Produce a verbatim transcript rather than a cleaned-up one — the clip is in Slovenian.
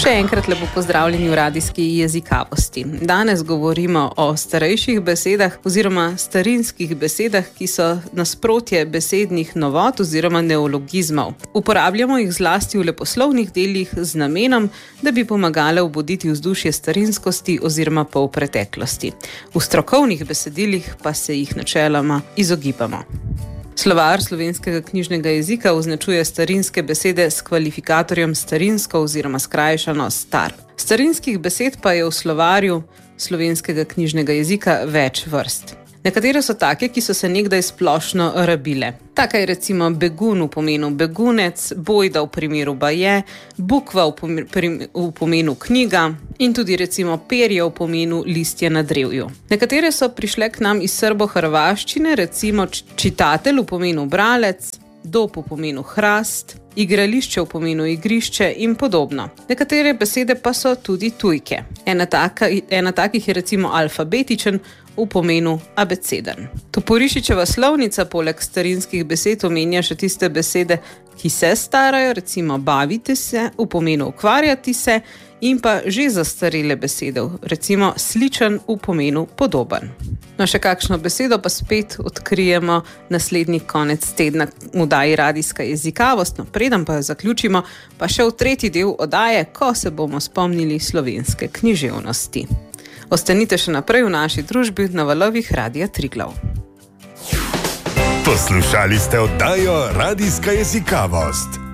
Še enkrat lepo pozdravljeni v radijski jezikavosti. Danes govorimo o starejših besedah oziroma starinskih besedah, ki so nasprotje besednih novot oziroma neologizmov. Uporabljamo jih zlasti v leposlovnih delih z namenom, da bi pomagale obuditi vzdušje starinskosti oziroma polpreteklosti. V strokovnih besedilih pa se jih načeloma izogibamo. Slovar slovenskega knjižnega jezika označuje starinske besede s kvalifikatorjem starinsko oziroma skrajšano star. Starinskih besed pa je v slovarju slovenskega knjižnega jezika več vrst. Nekatere so take, ki so se nekdaj splošno rabile. Taka je recimo begun v pomenu begunec, bojda v primeru baje, bukva v, v pomenu knjiga in tudi recimo perje v pomenu listje na drevju. Nekatere so prišle k nam iz srbo-hrvaščine, recimo čitatelj v pomenu bralec, dob v pomenu hrast, igrališče v pomenu igrišče in podobno. Nekatere besede pa so tudi tujke. Ena, taka, ena takih je recimo alfabetičen v pomenu abeceden. Toporišičeva slovnica poleg starinskih besed omenja še tiste besede, ki se starajo, recimo baviti se v pomenu ukvarjati se in pa že zastarele besede, recimo sličen v pomenu podoben. No, še kakšno besedo pa spet odkrijemo naslednji konec tedna v oddaji Radijska jezikavost. No, preden pa jo zaključimo, pa še v tretji del oddaje, ko se bomo spomnili slovenske književnosti. Ostanite še naprej v naši družbi na valovih Radia Triglav. Poslušali ste oddajo Radijska jezikavost.